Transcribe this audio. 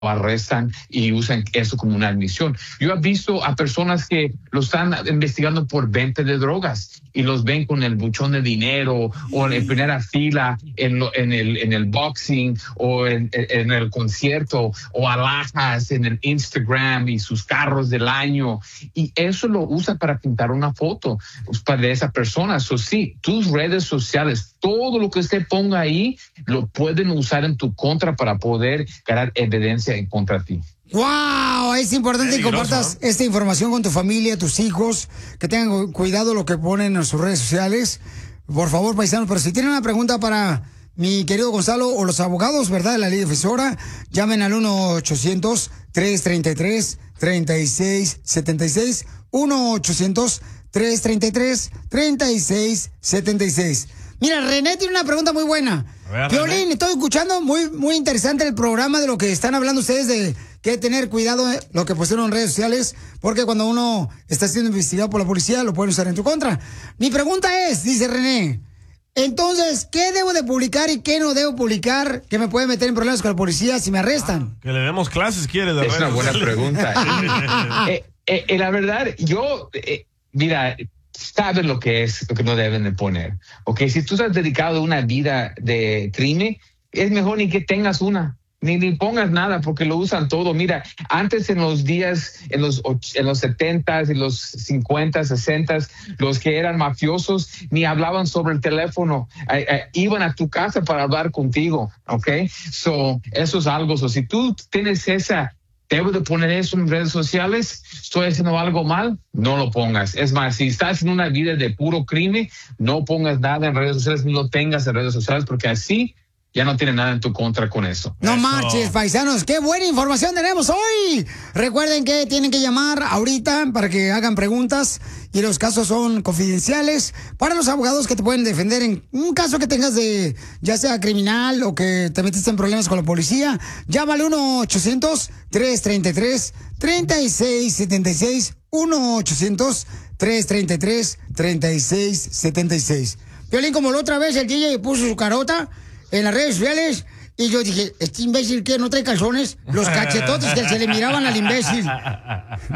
arrestan y usan eso como una admisión. Yo he visto a personas que lo están investigando por venta de drogas y los ven con el buchón de dinero o en primera fila en el boxing o en el concierto o alhajas en el Instagram y sus carros del año, y eso lo usa para pintar una foto de esa persona. So, sí, tus redes sociales, todo lo que usted ponga ahí lo pueden usar en tu contra para poder ganar evidencia en contra de ti. ¡Wow! Es importante que compartas esta información con tu familia, tus hijos, que tengan cuidado lo que ponen en sus redes sociales. Por favor, paisanos, pero si tienen una pregunta para mi querido Gonzalo o los abogados, ¿verdad?, de la ley defensora, llamen al 1-800-333-3676. 1-800-333-3676. Mira, René tiene una pregunta muy buena. Piolín, estoy escuchando muy interesante el programa de lo que están hablando ustedes de que tener cuidado lo que pusieron en redes sociales, porque cuando uno está siendo investigado por la policía lo pueden usar en tu contra. Mi pregunta es, dice René, entonces, ¿qué debo de publicar y qué no debo publicar que me puede meter en problemas con la policía si me arrestan? Que le demos clases, quiere. Es una buena pregunta. La verdad, mira, sabes lo que es, lo que no deben de poner. Ok, si tú estás dedicado a una vida de crimen, es mejor ni que tengas una. Ni pongas nada porque lo usan todo. Mira, antes en los días, en los 70s y los 50s, 60s, los que eran mafiosos ni hablaban sobre el teléfono. Iban a tu casa para hablar contigo, ¿ok? So, eso es algo. So, si tú tienes debo de poner eso en redes sociales, estoy haciendo algo mal, no lo pongas. Es más, si estás en una vida de puro crimen, no pongas nada en redes sociales, ni lo tengas en redes sociales, porque así ya no tiene nada en tu contra con eso. No marches, paisanos, qué buena información tenemos hoy. Recuerden que tienen que llamar ahorita para que hagan preguntas y los casos son confidenciales para los abogados que te pueden defender en un caso que tengas de ya sea criminal o que te metiste en problemas con la policía. Llama al 1-800-333-3676. 1-800-333-3676. Piolín, como la otra vez el DJ puso su carota en las redes sociales y yo dije, este imbécil que no trae calzones, los cachetotes que se le miraban al imbécil.